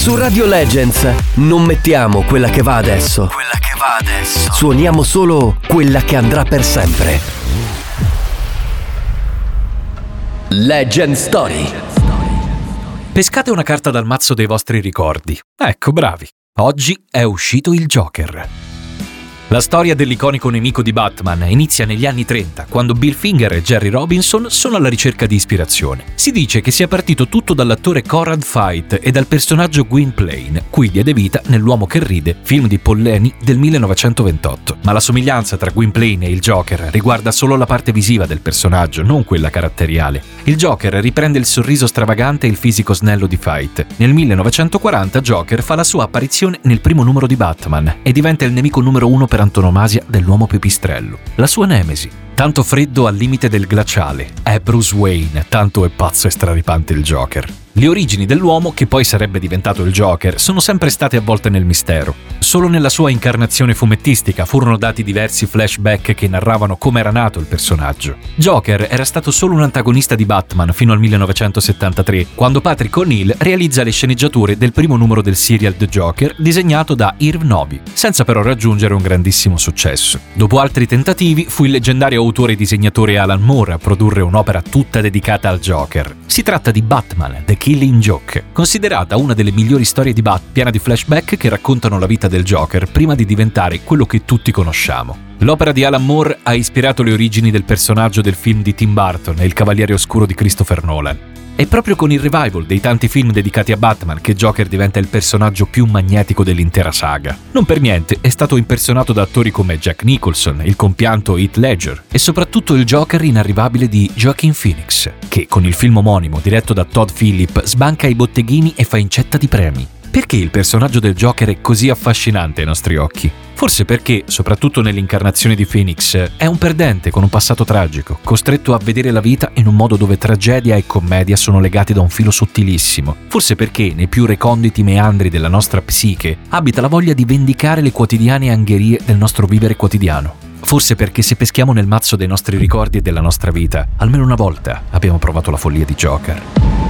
Su Radio Legends non mettiamo quella che va adesso. Suoniamo solo quella che andrà per sempre. Legend Story. Pescate una carta dal mazzo dei vostri ricordi. Ecco, bravi. Oggi è uscito il Joker. La storia dell'iconico nemico di Batman inizia negli anni 30, quando Bill Finger e Jerry Robinson sono alla ricerca di ispirazione. Si dice che sia partito tutto dall'attore Conrad Veidt e dal personaggio Gwynplaine, cui diede vita nell'Uomo che ride, film di Paul Leni del 1928. Ma la somiglianza tra Gwynplaine e il Joker riguarda solo la parte visiva del personaggio, non quella caratteriale. Il Joker riprende il sorriso stravagante e il fisico snello di Veidt. Nel 1940 Joker fa la sua apparizione nel primo numero di Batman e diventa il nemico numero 1 per antonomasia dell'uomo pipistrello, la sua nemesi. Tanto freddo al limite del glaciale è Bruce Wayne, tanto è pazzo e straripante il Joker. Le origini dell'uomo, che poi sarebbe diventato il Joker, sono sempre state avvolte nel mistero. Solo nella sua incarnazione fumettistica furono dati diversi flashback che narravano come era nato il personaggio. Joker era stato solo un antagonista di Batman fino al 1973, quando Patrick O'Neill realizza le sceneggiature del primo numero del serial The Joker disegnato da Irv Novi, senza però raggiungere un grandissimo successo. Dopo altri tentativi, fu il leggendario autore e disegnatore Alan Moore a produrre un'opera tutta dedicata al Joker. Si tratta di Batman, The Killing Joke, considerata una delle migliori storie di Batman, piena di flashback che raccontano la vita del Joker prima di diventare quello che tutti conosciamo. L'opera di Alan Moore ha ispirato le origini del personaggio del film di Tim Burton e Il Cavaliere Oscuro di Christopher Nolan. È proprio con il revival dei tanti film dedicati a Batman che Joker diventa il personaggio più magnetico dell'intera saga. Non per niente è stato impersonato da attori come Jack Nicholson, il compianto Heath Ledger e soprattutto il Joker inarrivabile di Joaquin Phoenix, che con il film omonimo diretto da Todd Phillip sbanca i botteghini e fa incetta di premi. Perché il personaggio del Joker è così affascinante ai nostri occhi? Forse perché, soprattutto nell'incarnazione di Phoenix, è un perdente con un passato tragico, costretto a vedere la vita in un modo dove tragedia e commedia sono legati da un filo sottilissimo. Forse perché nei più reconditi meandri della nostra psiche abita la voglia di vendicare le quotidiane angherie del nostro vivere quotidiano. Forse perché se peschiamo nel mazzo dei nostri ricordi e della nostra vita, almeno una volta abbiamo provato la follia di Joker.